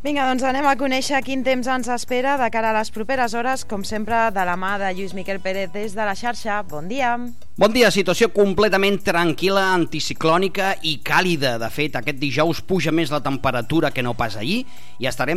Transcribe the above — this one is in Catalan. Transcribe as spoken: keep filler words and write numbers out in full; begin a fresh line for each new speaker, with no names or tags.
Vinga, doncs anem a conèixer quin temps ens espera de cara a les properes hores, com sempre de la mà de Lluís Miquel Pérez des de la xarxa. Bon dia.
Bon dia, situació completament tranquil·la, anticiclònica i càlida. De fet, aquest dijous puja més la temperatura que no pas ahir i estarem